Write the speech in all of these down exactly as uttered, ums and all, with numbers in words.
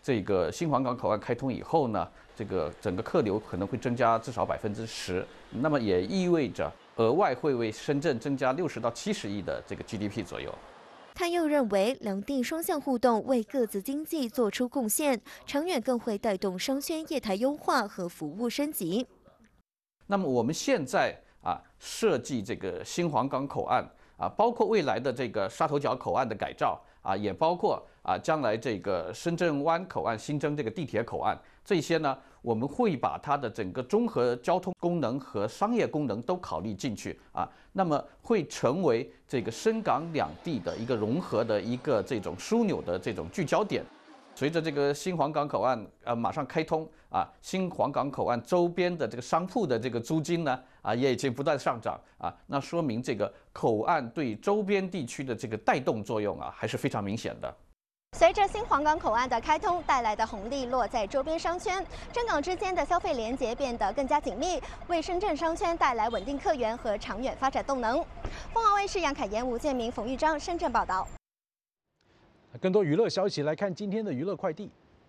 这个新皇岗口岸开通以后呢，这个整个客流可能会增加至少百分之十，那么也意味着额外会为深圳增加六十到七十亿的这个 G D P 左右。 他又认为，两地双向互动为各自经济做出贡献，长远更会带动商圈业态优化和服务升级。 那么我们现在啊设计这个新皇岗口岸啊，包括未来的这个沙头角口岸的改造啊，也包括啊将来这个深圳湾口岸新增这个地铁口岸，这些呢，我们会把它的整个综合交通功能和商业功能都考虑进去啊，那么会成为这个深港两地的一个融合的一个这种枢纽的这种聚焦点。随着这个新皇岗口岸呃马上开通啊，新皇岗口岸周边的这个商铺的这个租金呢啊也已经不断上涨啊，那说明这个口岸对周边地区的这个带动作用啊还是非常明显的。 随着新皇岗口岸的开通带来的红利落在周边商圈，深港之间的消费连结变得更加紧密，为深圳商圈带来稳定客源和长远发展动能。凤凰卫视杨凯妍、吴建明、冯玉章深圳报道。 更多娱乐消息来看今天的娱乐快递。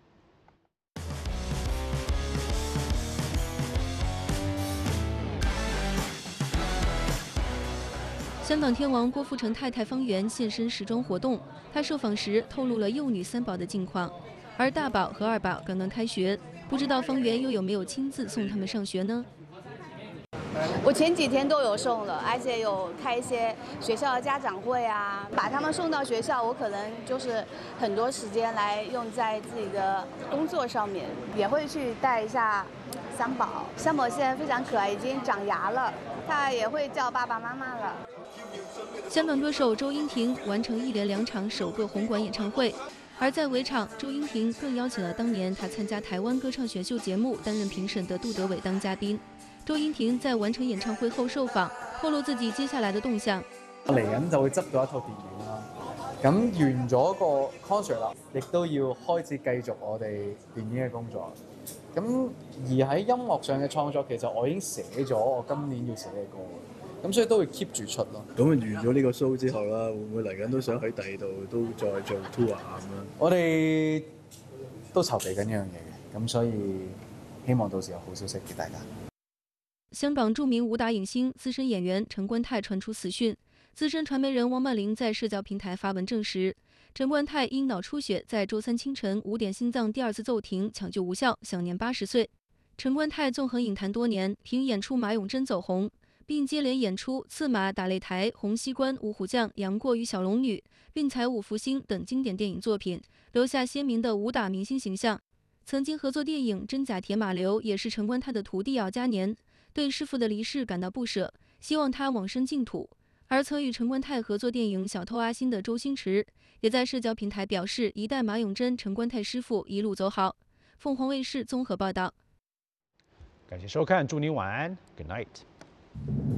香港天王郭富城太太方圆现身时装活动，她受访时透露了幼女三宝的近况，而大宝和二宝刚刚开学，不知道方圆又有没有亲自送他们上学呢？ 我前几天都有送了，而且有开一些学校的家长会啊，把他们送到学校，我可能就是很多时间来用在自己的工作上面，也会去带一下三宝。三宝现在非常可爱，已经长牙了，他也会叫爸爸妈妈了。 香港歌手周英婷完成一连两场首个红馆演唱会，而在尾场，周英婷更邀请了当年她参加台湾歌唱选秀节目担任评审的杜德伟当嘉宾。周英婷在完成演唱會後受訪，透露自己接下來的動向。 嚟緊就會執到一套電影啦，咁完咗個 concert 啦，亦都要開始繼續我哋電影嘅工作。咁而喺音樂上嘅創作，其實我已經寫咗我今年要寫嘅歌，咁所以都會 keep 住出咯。 咁完咗呢個 show 之後啦，會唔會嚟緊都想喺第二度都再做 tour 啊咁樣？ 我哋都籌備緊呢樣嘢嘅，咁所以希望到時有好消息俾大家。 香港著名武打影星、资深演员陈冠泰传出死讯，资深传媒人汪曼玲在社交平台发文证实，陈冠泰因脑出血在周三清晨五点心脏第二次骤停，抢救无效，享年八十岁。陈冠泰纵横影坛多年，凭演出马永贞走红，并接连演出《刺马》《打擂台》《洪熙官》《五虎将》《杨过与小龙女》《并才五福星》等经典电影作品，留下鲜明的武打明星形象。曾经合作电影《真假铁马流》也是陈冠泰的徒弟姚嘉年。对师傅的离世感到不舍，希望他往生净土。而曾与陈冠泰合作电影《小偷阿星》的周星驰，也在社交平台表示一代马永贞、陈冠泰师傅一路走好。凤凰卫视综合报道。 感谢收看，祝您晚安 ，Good night。